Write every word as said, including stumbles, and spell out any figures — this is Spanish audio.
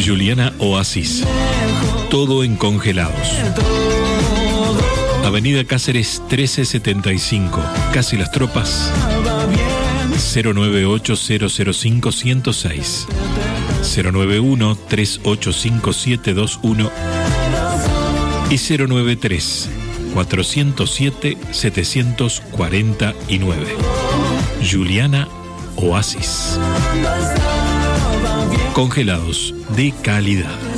Juliana Oasis. Todo en congelados. Avenida Cáceres trece setenta y cinco, Casi Las Tropas. cero nueve ocho cero cero cinco uno cero seis, cero nueve uno tres ocho cinco siete dos uno y cero nueve tres cuatro cero siete siete cuatro nueve. Juliana Oasis. Congelados de calidad.